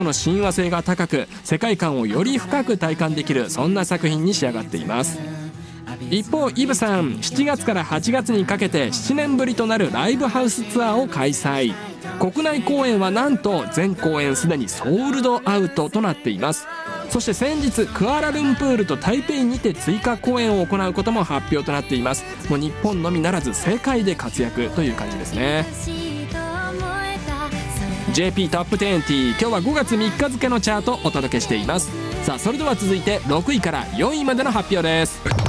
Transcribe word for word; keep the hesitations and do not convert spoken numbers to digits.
の親和性が高く、世界観をより深く体感できる、そんな作品に仕上がっています。一方イブさん、しちがつからはちがつにかけてななねんぶりとなるライブハウスツアーを開催。国内公演はなんと全公演すでにソールドアウトとなっています。そして先日クアラルンプールと台北にて追加公演を行うことも発表となっています。もう日本のみならず世界で活躍という感じですね。 ジェーピー トップにじゅう、今日はごがつみっか付のチャートをお届けしています。さあそれでは続いてろくいからよんいまでの発表です。